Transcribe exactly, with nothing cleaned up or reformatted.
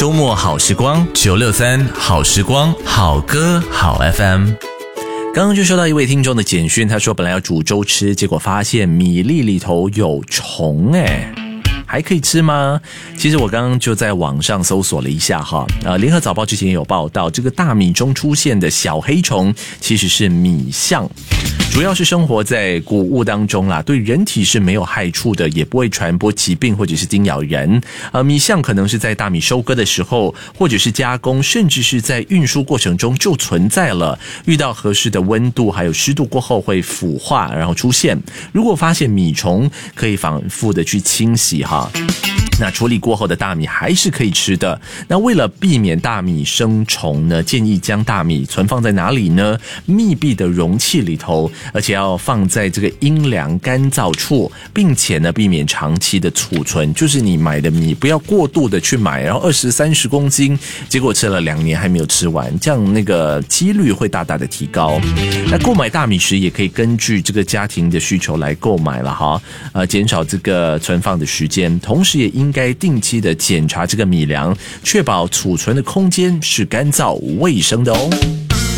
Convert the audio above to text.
周末好时光九六三好时光好歌好 F M。 刚刚就收到一位听众的简讯，他说本来要煮粥吃，结果发现米粒里头有虫耶，还可以吃吗？其实我刚刚就在网上搜索了一下哈，呃，联合早报之前也有报道，这个大米中出现的小黑虫其实是米象，主要是生活在谷物当中啦，对人体是没有害处的，也不会传播疾病或者是叮咬人。呃，米象可能是在大米收割的时候，或者是加工，甚至是在运输过程中就存在了，遇到合适的温度还有湿度过后会腐化，然后出现。如果发现米虫，可以反复的去清洗哈。那处理过后的大米还是可以吃的。那为了避免大米生虫呢，建议将大米存放在哪里呢？密闭的容器里头，而且要放在这个阴凉干燥处，并且呢避免长期的储存。就是你买的米不要过度的去买，然后二十三十公斤，结果吃了两年还没有吃完，这样那个几率会大大的提高。那购买大米时也可以根据这个家庭的需求来购买了哈，呃，减少这个存放的时间，同时也应该定期的检查这个米粮，确保储存的空间是干燥卫生的哦。